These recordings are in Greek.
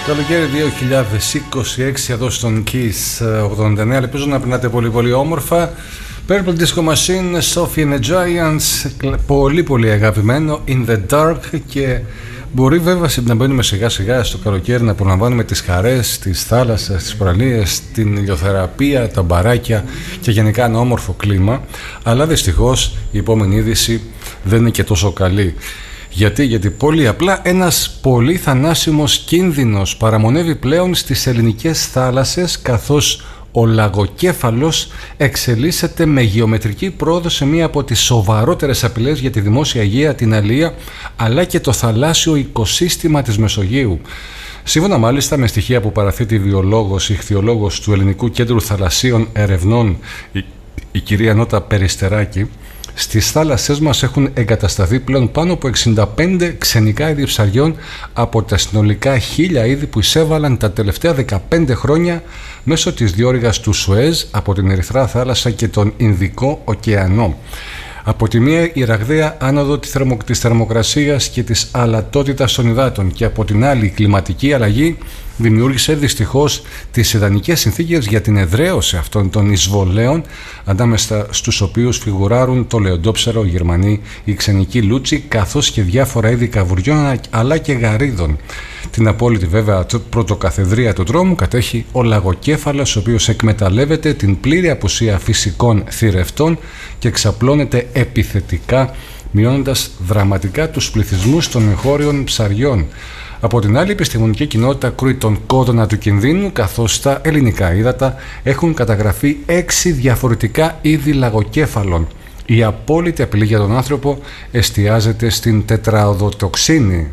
Καλοκαίρι 2026 εδώ στον Kiss 89. Ελπίζω να περνάτε πολύ πολύ όμορφα. Purple Disco Machine, Sophie and the Giants, πολύ πολύ αγαπημένο, In the Dark. Και μπορεί βέβαια να μπαίνουμε σιγά σιγά στο καλοκαίρι να απολαμβάνουμε τις χαρές της θάλασσας, τις παραλίες, την ηλιοθεραπεία, τα μπαράκια και γενικά ένα όμορφο κλίμα. Αλλά δυστυχώς η επόμενη είδηση δεν είναι και τόσο καλή. Γιατί πολύ απλά ένας πολύ θανάσιμος κίνδυνος παραμονεύει πλέον στις ελληνικές θάλασσες, καθώς ο λαγοκέφαλος εξελίσσεται με γεωμετρική πρόοδο σε μία από τις σοβαρότερες απειλές για τη δημόσια υγεία, την αλία αλλά και το θαλάσσιο οικοσύστημα της Μεσογείου. Σύμφωνα μάλιστα με στοιχεία που παραθέτει βιολόγος, ηχθειολόγος του Ελληνικού Κέντρου Θαλασσίων Ερευνών, η κυρία Νότα Περιστεράκη, στις θάλασσές μας έχουν εγκατασταθεί πλέον πάνω από 65 ξενικά είδη ψαριών από τα συνολικά 1000 είδη που εισέβαλαν τα τελευταία 15 χρόνια μέσω της διόρυγας του Σουέζ από την Ερυθρά Θάλασσα και τον Ινδικό Ωκεανό. Από τη μία η ραγδαία άνοδο της θερμοκρασίας και της αλατότητας των υδάτων και από την άλλη η κλιματική αλλαγή δημιούργησε δυστυχώς τις ιδανικές συνθήκες για την εδραίωση αυτών των εισβολέων, ανάμεσα στους οποίους φιγουράρουν το λεοντόψερο, οι Γερμανοί, η ξενική λούτσι, καθώς και διάφορα είδη καβουριών αλλά και γαρίδων. Την απόλυτη βέβαια πρωτοκαθεδρία του δρόμου κατέχει ο λαγοκέφαλος, ο οποίος εκμεταλλεύεται την πλήρη απουσία φυσικών θηρευτών και εξαπλώνεται επιθετικά, μειώνοντας δραματικά τους πληθυσμούς των εγχώριων ψαριών. Από την άλλη, η επιστημονική κοινότητα κρούει τον κόδωνα του κινδύνου, καθώς στα ελληνικά ύδατα έχουν καταγραφεί 6 διαφορετικά είδη λαγοκέφαλων. Η απόλυτη απειλή για τον άνθρωπο εστιάζεται στην τετραοδοτοξίνη,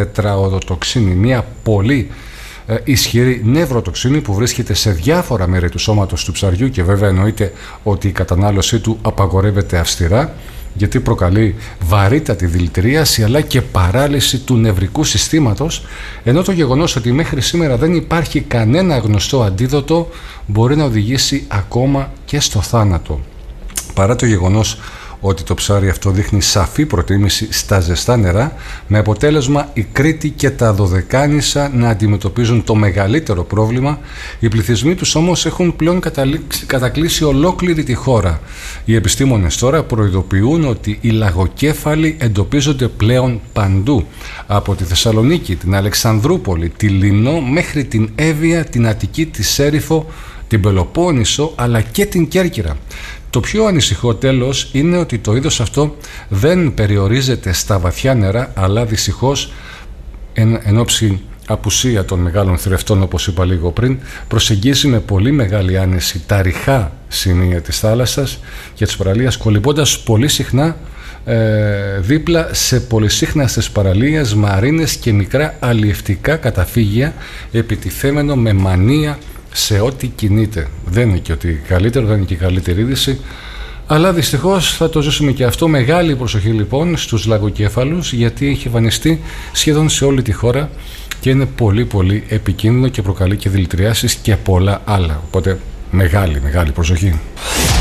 μια πολύ ισχυρή νευροτοξίνη που βρίσκεται σε διάφορα μέρη του σώματος του ψαριού και βέβαια εννοείται ότι η κατανάλωσή του απαγορεύεται αυστηρά, γιατί προκαλεί βαρύτατη δηλητηρίαση αλλά και παράλυση του νευρικού συστήματος, ενώ το γεγονός ότι μέχρι σήμερα δεν υπάρχει κανένα γνωστό αντίδοτο μπορεί να οδηγήσει ακόμα και στο θάνατο. Παρά το γεγονός ότι το ψάρι αυτό δείχνει σαφή προτίμηση στα ζεστά νερά, με αποτέλεσμα η Κρήτη και τα Δωδεκάνησα να αντιμετωπίζουν το μεγαλύτερο πρόβλημα, οι πληθυσμοί τους όμως έχουν πλέον κατακλείσει ολόκληρη τη χώρα. Οι επιστήμονες τώρα προειδοποιούν ότι οι λαγοκέφαλοι εντοπίζονται πλέον παντού, από τη Θεσσαλονίκη, την Αλεξανδρούπολη, τη Λινό μέχρι την Εύβοια, την Αττική, τη Σέριφο, την Πελοπόννησο αλλά και την Κέρκυρα. Το πιο ανησυχό τέλος είναι ότι το είδος αυτό δεν περιορίζεται στα βαθιά νερά, αλλά δυστυχώς εν όψη απουσία των μεγάλων θηρευτών, όπως είπα λίγο πριν, προσεγγίζει με πολύ μεγάλη άνεση τα ρηχά σημεία της θάλασσας και της παραλίας, κολυμπώντας πολύ συχνά δίπλα σε πολυσύχναστες παραλίες, μαρίνες και μικρά αλλιευτικά καταφύγια, επιτιθέμενο με μανία σε ό,τι κινείται. Δεν είναι και ότι καλύτερο, δεν είναι και η καλύτερη είδηση, αλλά δυστυχώς θα το ζήσουμε και αυτό. Μεγάλη προσοχή λοιπόν στους λαγοκέφαλους, γιατί έχει εμφανιστεί σχεδόν σε όλη τη χώρα και είναι πολύ πολύ επικίνδυνο και προκαλεί και δηλητηριάσεις και πολλά άλλα, οπότε μεγάλη προσοχή.